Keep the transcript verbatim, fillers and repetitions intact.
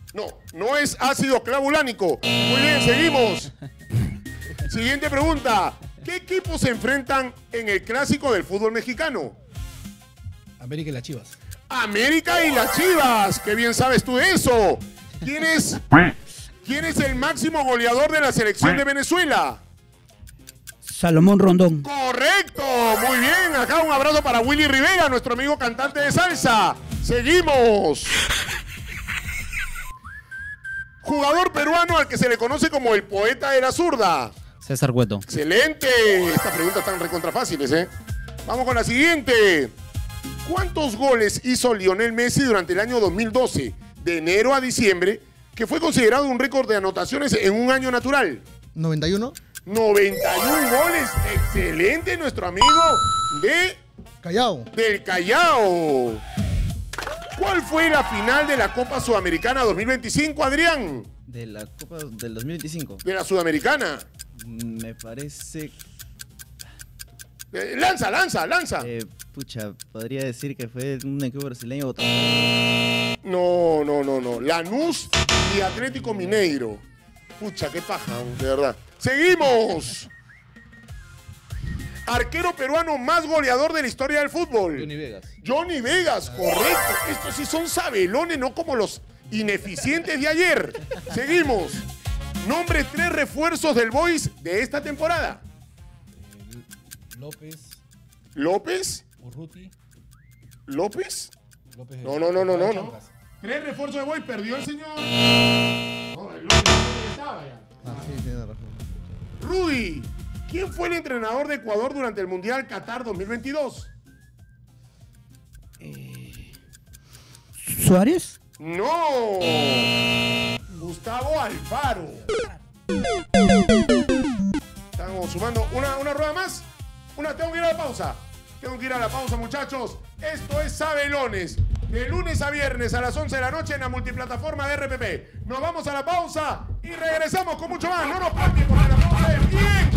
No, no es ácido clavulánico. Muy bien, seguimos. Siguiente pregunta. ¿Qué equipos se enfrentan en el clásico del fútbol mexicano? América y las Chivas. América y las Chivas. Qué bien sabes tú de eso. ¿Quién es, ¿quién es el máximo goleador de la selección de Venezuela? Salomón Rondón. Correcto, muy bien. Acá un abrazo para Willy Rivera, nuestro amigo cantante de salsa. Seguimos. Jugador peruano al que se le conoce como el poeta de la zurda. César Cueto. Excelente. Estas preguntas están recontra fáciles, ¿eh? Vamos con la siguiente. ¿Cuántos goles hizo Lionel Messi durante el año dos mil doce, de enero a diciembre, que fue considerado un récord de anotaciones en un año natural? noventa y uno. noventa y uno goles. Excelente, nuestro amigo de Callao. del Callao. ¿Cuál fue la final de la Copa Sudamericana dos mil veinticinco, Adrián? De la Copa del dos mil veinticinco. De la Sudamericana. Me parece... Eh, lanza, lanza, lanza. Eh, pucha, podría decir que fue un equipo brasileño. No, no, no, no. Lanús y Atlético Mineiro. Pucha, qué paja, de verdad. ¡Seguimos! Arquero peruano más goleador de la historia del fútbol. Johnny Vegas. Johnny Vegas, correcto. Estos sí son sabelones, no como los ineficientes de ayer. Seguimos. Nombre tres refuerzos del Boys de esta temporada. López. ¿López? Urruti. ¿López? López. No, no, no, no, no, no. Tres refuerzos de Boys, perdió el señor. No, el López no estaba ya. Ah, sí, tiene razón. Rudy, ¿quién fue el entrenador de Ecuador durante el Mundial Qatar dos mil veintidós? Eh, ¿Suárez? No. Gustavo Alfaro. Estamos sumando una, una rueda más. Una, tengo que ir a la pausa. Tengo que ir a la pausa, muchachos. Esto es Sabelones. De lunes a viernes a las once de la noche en la multiplataforma de R P P. Nos vamos a la pausa y regresamos con mucho más. No nos cambien porque la pausa es bien